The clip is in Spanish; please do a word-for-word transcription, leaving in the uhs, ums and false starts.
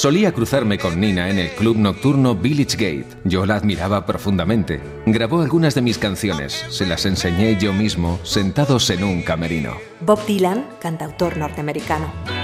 Solía cruzarme con Nina en el club nocturno Village Gate. Yo la admiraba profundamente. Grabó algunas de mis canciones. Se las enseñé yo mismo, sentados en un camerino. Bob Dylan, cantautor norteamericano.